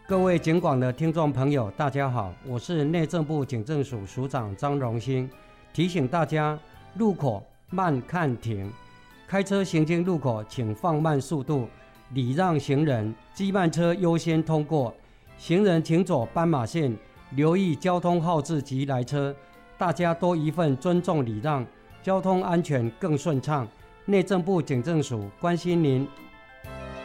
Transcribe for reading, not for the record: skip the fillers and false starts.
各位警广的听众朋友，大家好，我是内政部警政署署长张荣兴。提醒大家，路口慢看停，开车行经路口请放慢速度，礼让行人，机慢车优先通过。行人请走斑马线，留意交通号志及来车，大家多一份尊重礼让，交通安全更顺畅。内政部警政署关心您。